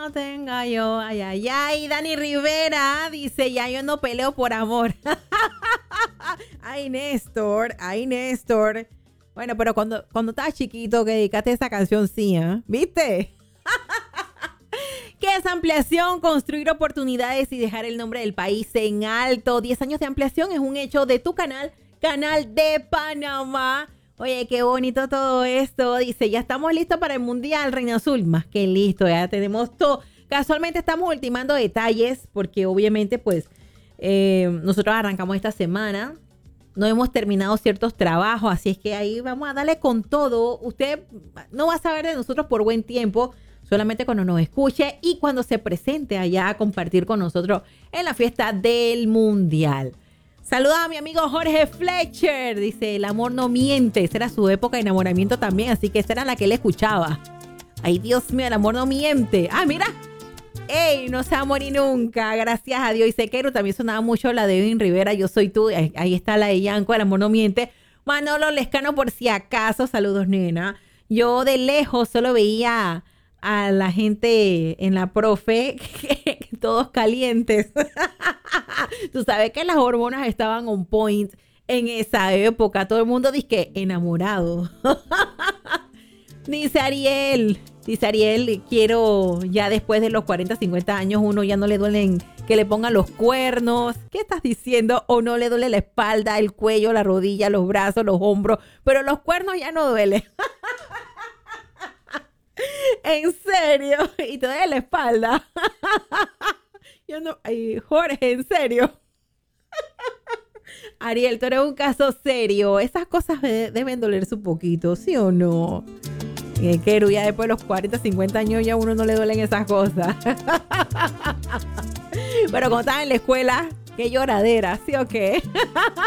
no tenga yo. Ay, ay, ay. Dani Rivera dice, ya yo no peleo por amor. Ay, Néstor. Ay, Néstor. Bueno, pero cuando estabas chiquito que dedicaste esa canción, sí, ¿eh? ¿Viste? ¿Qué es ampliación? Construir oportunidades y dejar el nombre del país en alto. 10 años de ampliación es un hecho de tu canal de Panamá. Oye, qué bonito todo esto. Dice, ya estamos listos para el Mundial, Reina Azul. Más que listo, ya tenemos todo. Casualmente estamos ultimando detalles porque obviamente pues nosotros arrancamos esta semana. No hemos terminado ciertos trabajos, así es que ahí vamos a darle con todo. Usted no va a saber de nosotros por buen tiempo, solamente cuando nos escuche y cuando se presente allá a compartir con nosotros en la fiesta del Mundial. Saluda a mi amigo Jorge Fletcher. Dice, el amor no miente. Esa era su época de enamoramiento también, así que esa era la que él escuchaba. Ay, Dios mío, el amor no miente. Ah, mira. ¡Ey! No se va a morir nunca. Gracias a Dios. Y Sequero también sonaba mucho la de Edwin Rivera. Yo soy tú. Ahí está la de Yanko. El amor no miente. Manolo Lescano, por si acaso. Saludos, nena. Yo de lejos solo veía a la gente en la profe, todos calientes. Tú sabes que las hormonas estaban on point en esa época. Todo el mundo dice que enamorado. Dice Ariel, quiero ya después de los 40, 50 años, uno ya no le duelen que le pongan los cuernos. ¿Qué estás diciendo? O no le duele la espalda, el cuello, la rodilla, los brazos, los hombros, pero los cuernos ya no duelen. ¿En serio? Y te duele la espalda. Yo no, ay, Jorge, ¿en serio? Ariel, tú eres un caso serio. Esas cosas deben dolerse un poquito, ¿sí o no? Que ya después de los 40, 50 años ya a uno no le duelen esas cosas. Pero cuando estaba en la escuela, qué lloradera, ¿sí o qué?